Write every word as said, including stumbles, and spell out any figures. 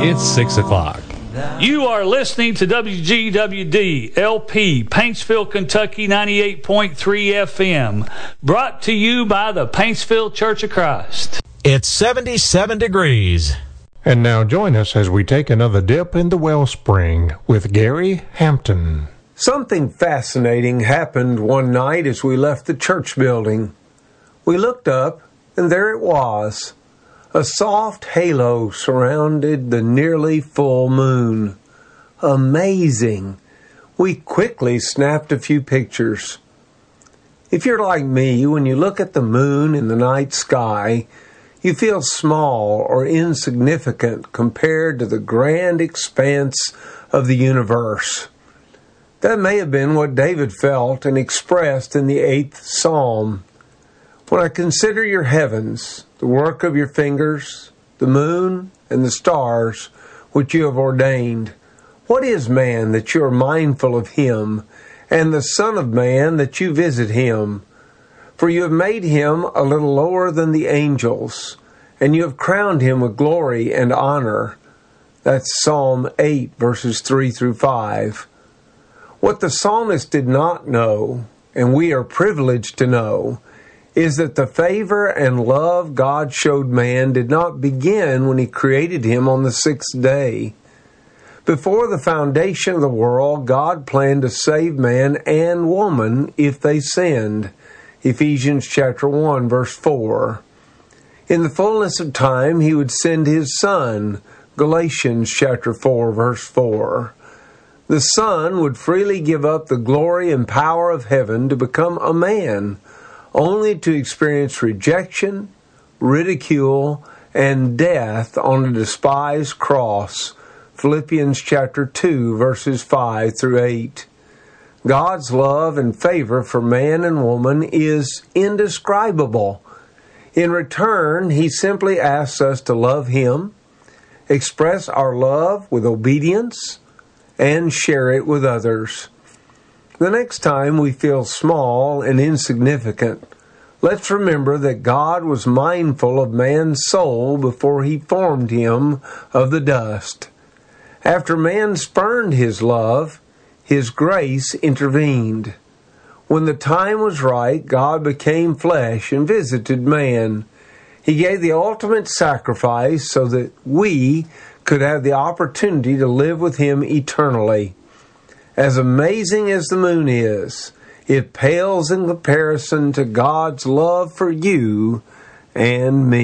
It's six o'clock. You are listening to W G W D L P, Paintsville, Kentucky, ninety-eight point three F M, brought to you by the Paintsville Church of Christ. It's seventy-seven degrees. And now join us as we take another dip in the wellspring with Gary Hampton. Something fascinating happened one night as we left the church building. We looked up, and there it was. A soft halo surrounded the nearly full moon. Amazing. We quickly snapped a few pictures. If you're like me, when you look at the moon in the night sky, you feel small or insignificant compared to the grand expanse of the universe. That may have been what David felt and expressed in the eighth Psalm. When I consider your heavens, the work of your fingers, the moon and the stars which you have ordained, what is man that you are mindful of him, and the Son of Man that you visit him? For you have made him a little lower than the angels, and you have crowned him with glory and honor. That's Psalm eight, verses three through five. What the psalmist did not know, and we are privileged to know, is that the favor and love God showed man did not begin when he created him on the sixth day. Before the foundation of the world, God planned to save man and woman if they sinned. Ephesians chapter one, verse four. In the fullness of time, he would send his Son. Galatians chapter four, verse four. The Son would freely give up the glory and power of heaven to become a man, only to experience rejection, ridicule, and death on a despised cross. Philippians chapter two, verses five through eight. God's love and favor for man and woman is indescribable. In return, he simply asks us to love him, express our love with obedience, and share it with others. The next time we feel small and insignificant, let's remember that God was mindful of man's soul before he formed him of the dust. After man spurned his love, his grace intervened. When the time was right, God became flesh and visited man. He gave the ultimate sacrifice so that we could have the opportunity to live with him eternally. As amazing as the moon is, it pales in comparison to God's love for you and me.